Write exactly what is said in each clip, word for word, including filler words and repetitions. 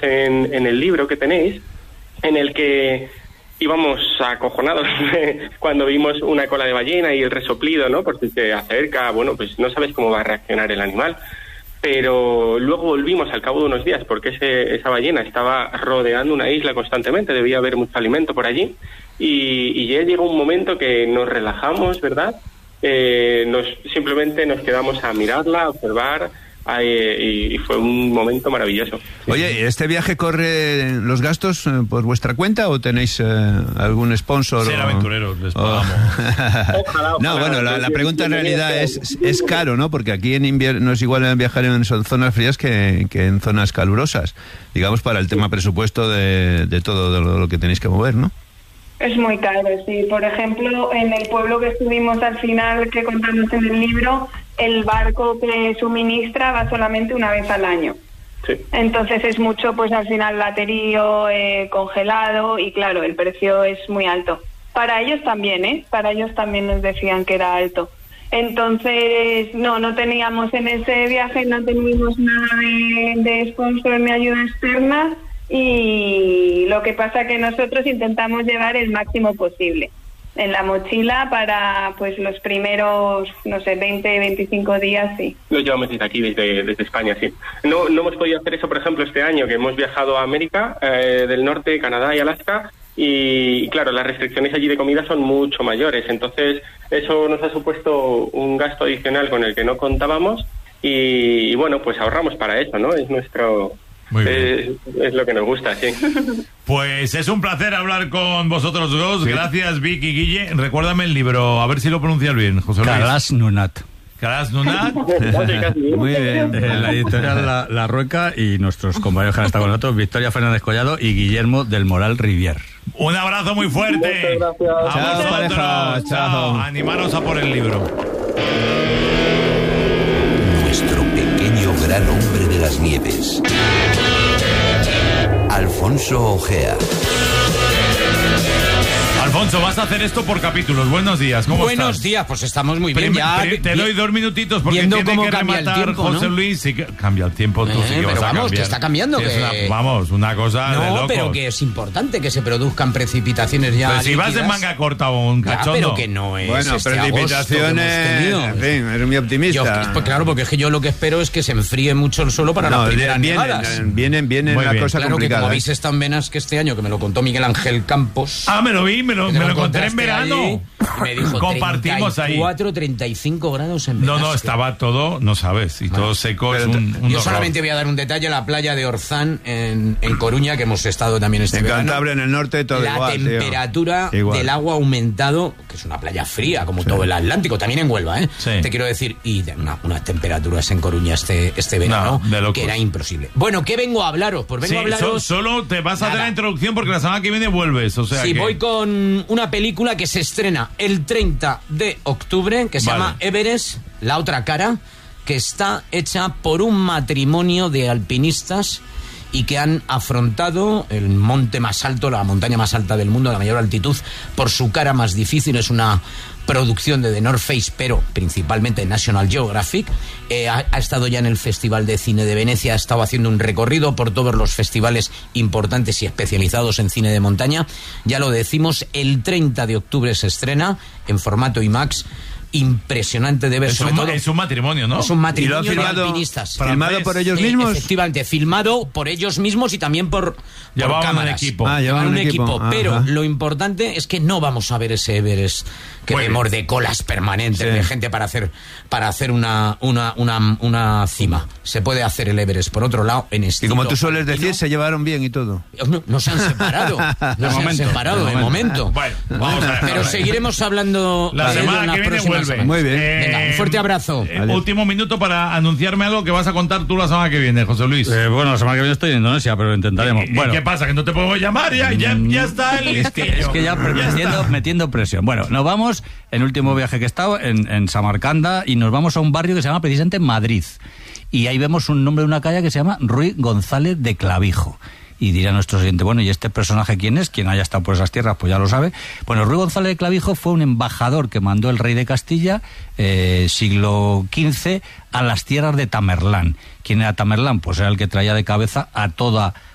en, en el libro que tenéis, en el que íbamos acojonados cuando vimos una cola de ballena y el resoplido, ¿no? Porque se acerca, bueno, pues no sabes cómo va a reaccionar el animal. Pero luego volvimos al cabo de unos días porque ese, esa ballena estaba rodeando una isla constantemente, debía haber mucho alimento por allí, y, y ya llegó un momento que nos relajamos, ¿verdad? Eh, nos simplemente nos quedamos a mirarla, a observar, a, y, y fue un momento maravilloso. Oye, ¿este viaje corre los gastos eh, por vuestra cuenta o tenéis eh, algún sponsor? Ser o... aventureros, les pagamos. Ojalá, ojalá, no, bueno, la, la pregunta en realidad es, es caro, ¿no? Porque aquí en invierno no es igual viajar en zonas frías que, que en zonas calurosas, digamos, para el tema presupuesto de, de todo de lo, lo que tenéis que mover, ¿no? Es muy caro, sí. Por ejemplo, en el pueblo que estuvimos al final, que contamos en el libro, el barco que suministra va solamente una vez al año. Sí. Entonces es mucho, pues al final laterío, eh, congelado, y claro, el precio es muy alto. Para ellos también, ¿eh? Para ellos también nos decían que era alto. Entonces, no, no teníamos en ese viaje, no teníamos nada de, de sponsor ni ayuda externa, y lo que pasa que nosotros intentamos llevar el máximo posible en la mochila para pues los primeros, no sé, veinte, veinticinco días, sí. Lo llevamos desde aquí, desde, desde España, sí. No, no hemos podido hacer eso, por ejemplo, este año, que hemos viajado a América eh, del Norte, Canadá y Alaska, y claro, las restricciones allí de comida son mucho mayores, entonces eso nos ha supuesto un gasto adicional con el que no contábamos, y, y bueno, pues ahorramos para eso, ¿no? Es nuestro... Muy bien. Es, es lo que nos gusta, sí. Pues es un placer hablar con vosotros dos. Sí. Gracias, Vic y Guille. Recuérdame el libro, a ver si lo pronuncias bien, José Luis. Calas Nunat. Calas Nunat. Muy bien. De la editorial La, La Rueca, y nuestros compañeros que han estado con nosotros, Victoria Fernández Collado y Guillermo del Moral Rivier. Un abrazo muy fuerte. Muchas gracias. A Chao, vosotros. pareja. Chao. Animaros a por el libro. Nuestro pequeño gran hombre de las nieves. Alfonso Ojea. Alfonso, vas a hacer esto por capítulos. Buenos días, ¿cómo Buenos estás? días, pues estamos muy bien. Prim- Ya, te, te vi- doy dos minutitos porque viendo tiene cómo que cambia el rematar tiempo, José ¿no? Luis. Sí que cambia el tiempo, tú Eh, sí que vas pero a vamos, cambiar. que está cambiando, Sí, es que- una- vamos, una cosa de No, locos. pero que es importante que se produzcan precipitaciones ya. Pero si vas de líquidas. manga corta o un Ya, cachondo. pero que no es. Bueno, este agosto que precipitaciones, hemos tenido. en fin, eres muy Yo, optimista. pues claro, porque es que yo lo que espero es que se enfríe mucho el suelo para No, las primeras vienen, nevadas. vienen, vienen Muy una bien. cosa Claro que complicada. como ¿eh? habéis estado en Benasque este año, que me lo contó Miguel Ángel Campos. Ah, me lo vi, me lo, que me te lo encontré en encontraste verano. allí, y me dijo Compartimos ahí. treinta y cuatro, treinta y cinco grados en No, Benasque. no, estaba todo, no sabes, y todo seco, es un, un Yo horror. solamente voy a dar un detalle: la playa de Orzán en, en Coruña, que hemos estado también este En verano. Cantabria, en el norte, todo la igual, tío. temperatura Igual. del agua ha aumentado, que es una playa fría, como todo el Atlántico, también en Huelva, ¿eh? Sí. Te quiero decir, y de una- unas temperaturas en Coruña este, este verano, No, de locos. que era imposible. Bueno, ¿qué vengo a hablaros? Pues vengo Sí, a hablaros... so- solo te vas a hacer Nada. la introducción porque la semana que viene vuelves, o sea Sí, que... voy con una película que se estrena el treinta de octubre, que se Vale. llama Everest, la otra cara, que está hecha por un matrimonio de alpinistas y que han afrontado el monte más alto, la montaña más alta del mundo, la mayor altitud, por su cara más difícil. Es una producción de The North Face, pero principalmente National Geographic. Eh, ha, ha estado ya en el Festival de Cine de Venecia, ha estado haciendo un recorrido por todos los festivales importantes y especializados en cine de montaña. Ya lo decimos, el treinta de octubre se estrena en formato IMAX. Impresionante de ver, Es sobre un, todo. es un matrimonio, ¿no? Es un matrimonio ¿Y lo ha de filmado- alpinistas. filmado Francés. por ellos Eh, mismos? Efectivamente, filmado por ellos mismos y también por, por Llevaban un cámaras. equipo. Ah, Llevaban un llevaban un equipo, equipo. pero Ajá. lo importante es que no vamos a ver ese Everest que Muy vemos bien. de colas permanentes, Sí. de gente para hacer para hacer una, una, una, una cima. Se puede hacer el Everest por otro lado en Y estilo como tú sueles decir, alpino. se llevaron bien y todo. No, no se han separado, no se han momento, separado de de momento. Bueno, vamos a ver. Pero seguiremos hablando La de ello en semana las que viene próximas vuelve. semanas. Muy bien. Venga, un fuerte abrazo. Eh, Vale. último minuto para anunciarme algo que vas a contar tú la semana que viene, José Luis. Eh, bueno, la semana que viene estoy en Indonesia, pero lo intentaremos. ¿Y- y Bueno, ¿Qué pasa? ¿Que no te podemos llamar? Ya, ya, ya está el es que, es que ya, Ya metiendo, está. metiendo presión. Bueno, nos vamos, en el último viaje que he estado, en, en Samarcanda, y nos vamos a un barrio que se llama precisamente Madrid. Y ahí vemos un nombre de una calle que se llama Ruy González de Clavijo. Y dirá nuestro siguiente, bueno, ¿y este personaje quién es? Quien haya estado por esas tierras, pues ya lo sabe. Bueno, Ruy González de Clavijo fue un embajador que mandó el rey de Castilla, eh, siglo quince, a las tierras de Tamerlán. ¿Quién era Tamerlán? Pues era el que traía de cabeza a toda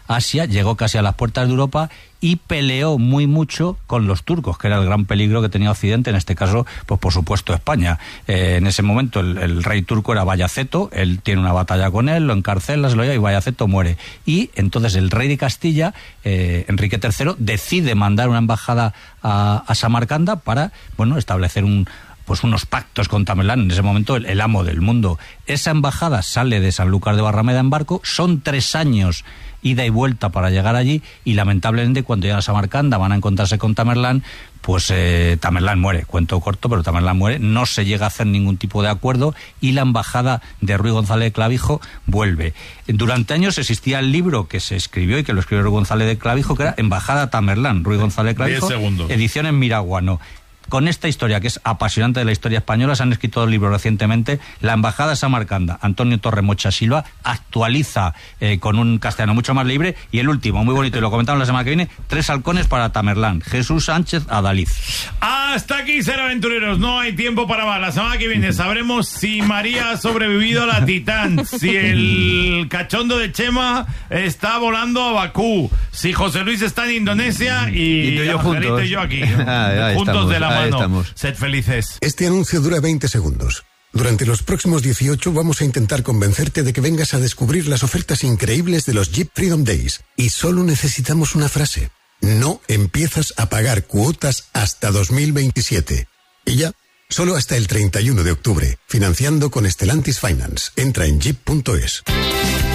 Asia, llegó casi a las puertas de Europa y peleó muy mucho con los turcos, que era el gran peligro que tenía Occidente, en este caso, pues por supuesto España. Eh, en ese momento el, el rey turco era Bayaceto, él tiene una batalla con él, lo encarcela, se lo lleva y Bayaceto muere. Y entonces el rey de Castilla, eh, Enrique tercero, decide mandar una embajada a, a Samarcanda para, bueno, establecer un pues unos pactos con Tamerlán, en ese momento el, el amo del mundo. Esa embajada sale de Sanlúcar de Barrameda en barco, son tres años ida y vuelta para llegar allí, y lamentablemente cuando llegan a Samarcanda van a encontrarse con Tamerlán, pues eh, Tamerlán muere, cuento corto, pero Tamerlán muere, no se llega a hacer ningún tipo de acuerdo y la embajada de Ruy González de Clavijo vuelve. Durante años existía el libro que se escribió y que lo escribió Ruy González de Clavijo, que era Embajada Tamerlán, Ruy González de Clavijo, edición en Miraguano. Con esta historia, que es apasionante de la historia española, se han escrito dos libros recientemente. La Embajada de Samarcanda, Antonio Torremocha Silva, actualiza eh, con un castellano mucho más libre. Y el último, muy bonito, y lo comentamos la semana que viene, Tres halcones para Tamerlán, Jesús Sánchez Adaliz. Hasta aquí, ser aventureros, no hay tiempo para más. La semana que viene sabremos si María ha sobrevivido a la Titán, si el cachondo de Chema está volando a Bakú, si José Luis está en Indonesia y, y, y yo Margarita y yo aquí, ah, juntos estamos, de la mano. Estamos. Sed felices. Este anuncio dura veinte segundos. Durante los próximos dieciocho vamos a intentar convencerte de que vengas a descubrir las ofertas increíbles de los Jeep Freedom Days. Y solo necesitamos una frase. No empiezas a pagar cuotas hasta dos mil veintisiete. Y ya, solo hasta el treinta y uno de octubre. Financiando con Stellantis Finance. Entra en jeep punto es.